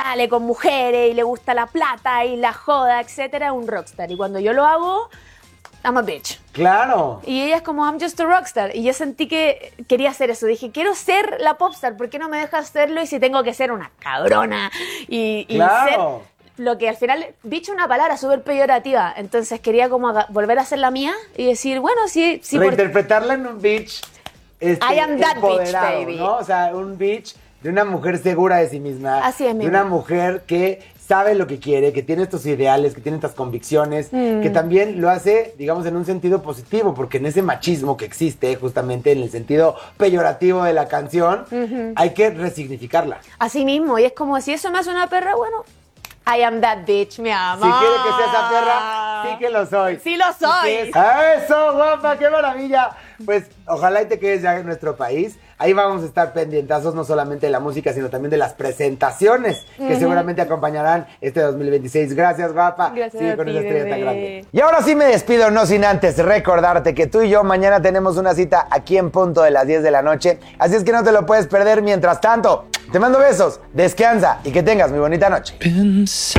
sale con mujeres y le gusta la plata y la joda, etcétera, es un rockstar. Y cuando yo lo hago, I'm a bitch. Claro. Y ella es como, I'm just a rockstar. Y yo sentí que quería hacer eso. Dije, quiero ser la popstar, ¿por qué no me dejas hacerlo? Y si tengo que ser una cabrona y Claro. ser lo que al final, bitch es una palabra súper peyorativa. Entonces quería como volver a ser la mía y decir, bueno, sí. Reinterpretarla en un bitch I am that bitch, empoderado, baby. ¿no? O sea, un bitch de una mujer segura de sí misma. Así es, mi de una amor. mujer que sabe lo que quiere, que tiene estos ideales, que tiene estas convicciones, que también lo hace, digamos, en un sentido positivo, porque en ese machismo que existe, justamente en el sentido peyorativo de la canción, hay que resignificarla. Así mismo. Y es como, si eso me hace una perra, bueno, I am that bitch, mi amor. Si quiere que sea esa perra, sí que lo soy. Sí lo soy. ¡Eso, guapa! ¡Qué maravilla! Pues ojalá y te quedes ya en nuestro país. Ahí vamos a estar pendientazos no solamente de la música, sino también de las presentaciones que seguramente acompañarán este 2026. Gracias, guapa. Gracias Sigue a con ti, esa estrella bebé. tan grande. Y ahora sí me despido, no sin antes recordarte que tú y yo mañana tenemos una cita aquí en punto de las 10 de la noche. Así es que no te lo puedes perder. Mientras tanto, te mando besos, descansa y que tengas muy bonita noche. Pensé